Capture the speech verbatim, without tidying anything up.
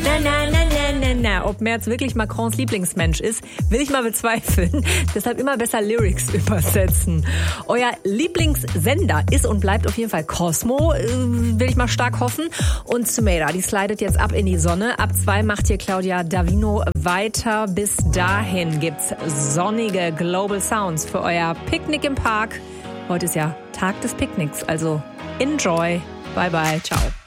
Na, na, na, na, na, na. Ob Merz wirklich Macrons Lieblingsmensch ist, will ich mal bezweifeln. Deshalb immer besser Lyrics übersetzen. Euer Lieblingssender ist und bleibt auf jeden Fall Cosmo, äh, will ich mal stark hoffen. Und Sumeda, die slidet jetzt ab in die Sonne. Ab zwei macht hier Claudia Davino weiter. Bis dahin gibt's sonnige Global Sounds für euer Picknick im Park. Heute ist ja Tag des Picknicks, also enjoy. Bye bye, ciao.